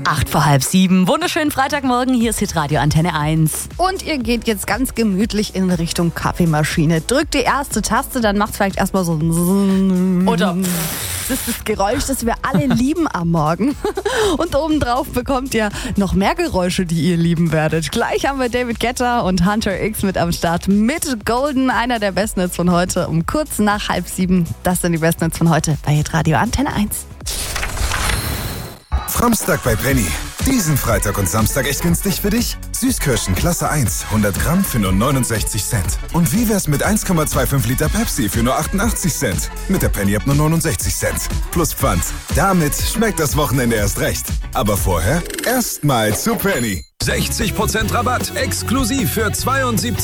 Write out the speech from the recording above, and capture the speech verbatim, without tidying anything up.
Acht vor halb sieben. Wunderschönen Freitagmorgen. Hier ist Hitradio Antenne eins. Und ihr geht jetzt ganz gemütlich in Richtung Kaffeemaschine. Drückt die erste Taste, dann macht es vielleicht erstmal so ein Oder das ist das Geräusch, das wir alle lieben am Morgen. Und obendrauf bekommt ihr noch mehr Geräusche, die ihr lieben werdet. Gleich haben wir David Guetta und Hunter X mit am Start mit Golden, einer der besten Hits von heute, um kurz nach halb sieben. Das sind die besten Hits von heute bei Hitradio Antenne eins. Framstag bei Penny. Diesen Freitag und Samstag echt günstig für dich? Süßkirschen Klasse eins, hundert Gramm für nur neunundsechzig Cent. Und wie wär's mit eins Komma fünfundzwanzig Liter Pepsi für nur achtundachtzig Cent? Mit der Penny ab nur neunundsechzig Cent. Plus Pfand. Damit schmeckt das Wochenende erst recht. Aber vorher erstmal zu Penny. sechzig Prozent Rabatt exklusiv für zweiundsiebzig